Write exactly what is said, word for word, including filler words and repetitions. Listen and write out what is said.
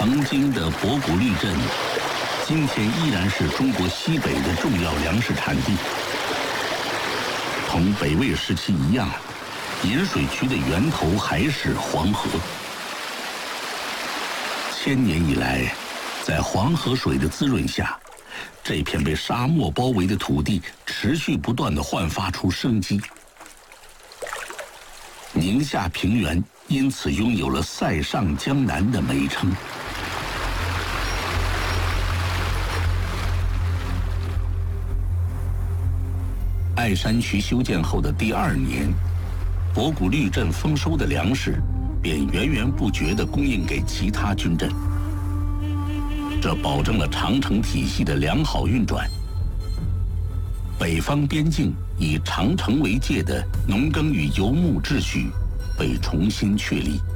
曾经的博古绿镇，今天依然是中国西北的重要粮食产地。同北魏时期一样，引水渠的源头还是黄河。千年以来，在黄河水的滋润下，这片被沙漠包围的土地持续不断地焕发出生机。宁夏平原因此拥有了塞上江南的美称。爱山渠修建后的第二年，博古绿镇丰收的粮食便源源不绝地供应给其他军镇，这保证了长城体系的良好运转。北方边境以长城为界的农耕与游牧秩序被重新确立。